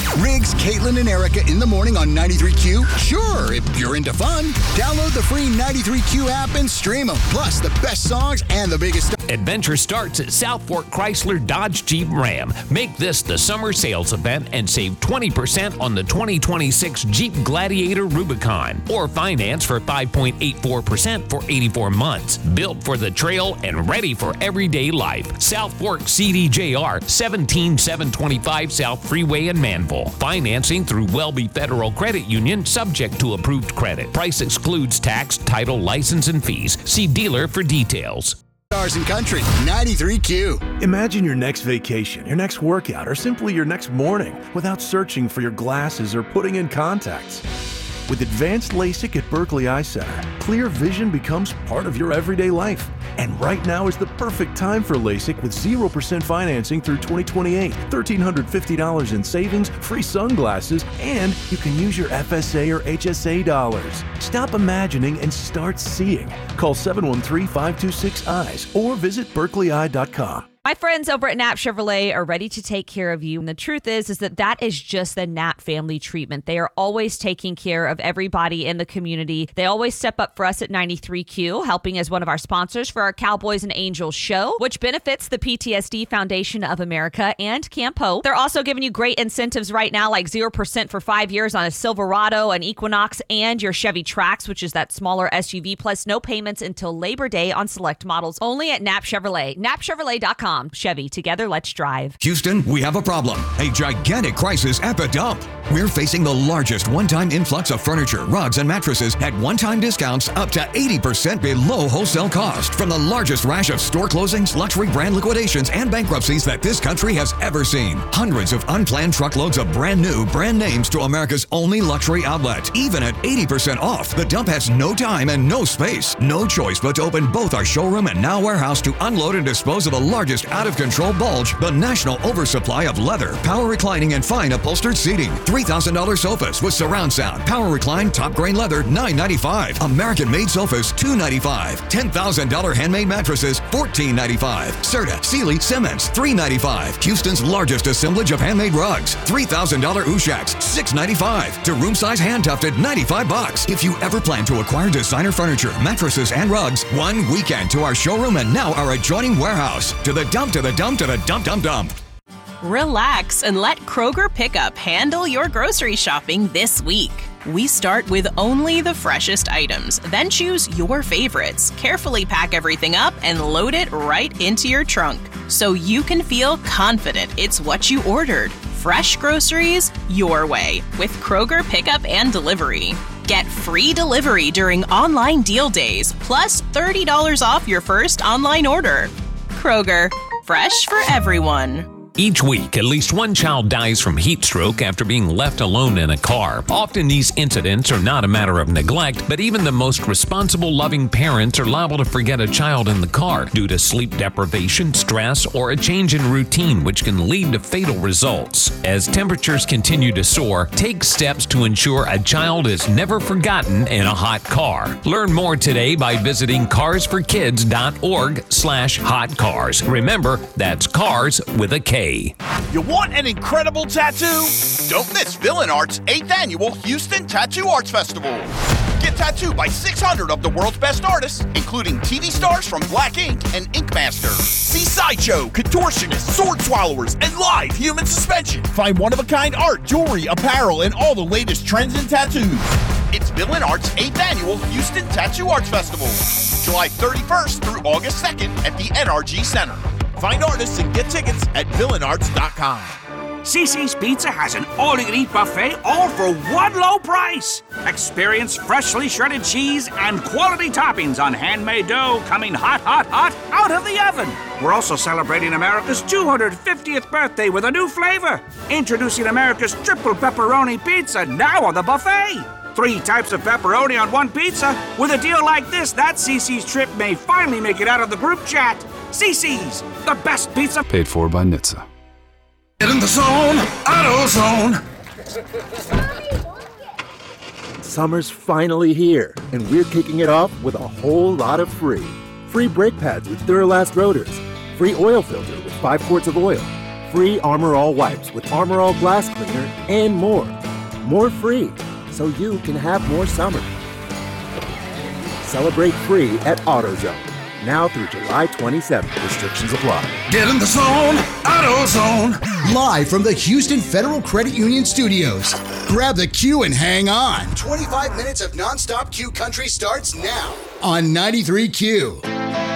Riggs, Caitlin, and Erica in the morning on 93Q? Sure, if you're into fun. Download the free 93Q app and stream them. Plus, the best songs and the biggest... Adventure starts at South Fork Chrysler Dodge Jeep Ram. Make this the summer sales event and save 20% on the 2026 Jeep Gladiator Rubicon. Or finance for 5.84% for 84 months. Built for the trail and ready for everyday life. South Fork CDJR, 17725 South Freeway in Manville. Financing through Welby Federal Credit Union, subject to approved credit. Price excludes tax, title, license, and fees. See dealer for details. Stars and Country, 93Q. Imagine your next vacation, your next workout, or simply your next morning without searching for your glasses or putting in contacts. With advanced LASIK at Berkeley Eye Center, clear vision becomes part of your everyday life. And right now is the perfect time for LASIK with 0% financing through 2028, $1,350 in savings, free sunglasses, and you can use your FSA or HSA dollars. Stop imagining and start seeing. Call 713-526-EYES or visit berkeleyeye.com. My friends over at Knapp Chevrolet are ready to take care of you. And the truth is that is just the Knapp family treatment. They are always taking care of everybody in the community. They always step up for us at 93Q, helping as one of our sponsors for our Cowboys and Angels show, which benefits the PTSD Foundation of America and Camp Hope. They're also giving you great incentives right now, like 0% for 5 years on a Silverado, an Equinox, and your Chevy Trax, which is that smaller SUV, plus no payments until Labor Day on select models, only at Knapp Chevrolet. KnappChevrolet.com. Chevy, together, let's drive. Houston, we have a problem. A gigantic crisis at the dump. We're facing the largest one-time influx of furniture, rugs, and mattresses at one-time discounts up to 80% below wholesale cost from the largest rash of store closings, luxury brand liquidations, and bankruptcies that this country has ever seen. Hundreds of unplanned truckloads of brand new brand names to America's only luxury outlet. Even at 80% off, the dump has no time and no space. No choice but to open both our showroom and now warehouse to unload and dispose of the largest out-of-control bulge, the national oversupply of leather, power reclining, and fine upholstered seating. $3,000 sofas with surround sound, power recline, top grain leather, $995. American-made sofas, $295. $10,000 handmade mattresses, $1495. Serta, Sealy, Simmons, $395. Houston's largest assemblage of handmade rugs, $3,000 Ushaks, $695. To room-size hand-tufted, $95. If you ever plan to acquire designer furniture, mattresses, and rugs, one weekend to our showroom and now our adjoining warehouse. To the dump, to the dump, to the dump, dump, dump. Relax and let Kroger Pickup handle your grocery shopping this week. We start with only the freshest items, then choose your favorites, carefully pack everything up, and load it right into your trunk so you can feel confident it's what you ordered. Fresh groceries your way with Kroger Pickup and Delivery. Get free delivery during online deal days, plus $30 off your first online order. Kroger, fresh for everyone. Each week, at least one child dies from heat stroke after being left alone in a car. Often these incidents are not a matter of neglect, but even the most responsible, loving parents are liable to forget a child in the car due to sleep deprivation, stress, or a change in routine, which can lead to fatal results. As temperatures continue to soar, take steps to ensure a child is never forgotten in a hot car. Learn more today by visiting carsforkids.org/hotcars. Remember, that's cars with a K. You want an incredible tattoo? Don't miss Villain Art's 8th annual Houston Tattoo Arts Festival. Get tattooed by 600 of the world's best artists, including TV stars from Black Ink and Ink Master. See sideshow, contortionists, sword swallowers, and live human suspension. Find one-of-a-kind art, jewelry, apparel, and all the latest trends in tattoos. It's Villain Art's 8th annual Houston Tattoo Arts Festival, July 31st through August 2nd at the NRG Center. Find artists and get tickets at villainarts.com. CiCi's Pizza has an all-you-can-eat buffet, all for one low price. Experience freshly shredded cheese and quality toppings on handmade dough coming hot, hot, hot out of the oven. We're also celebrating America's 250th birthday with a new flavor. Introducing America's triple pepperoni pizza, now on the buffet. 3 types of pepperoni on one pizza. With a deal like this, that CiCi's trip may finally make it out of the group chat. CiCi's, the best pizza. Paid for by NHTSA. Get in the zone, AutoZone. Summer's finally here, and we're kicking it off with a whole lot of free. Free brake pads with Duralast rotors. Free oil filter with 5 quarts of oil. free Armor All wipes with Armor All glass cleaner, and more. More free, so you can have more summer. Celebrate free at AutoZone. Now through July 27th. Restrictions apply. Get in the zone, AutoZone. Live from the Houston Federal Credit Union Studios. Grab the Q and hang on. 25 minutes of nonstop Q country starts now on 93Q.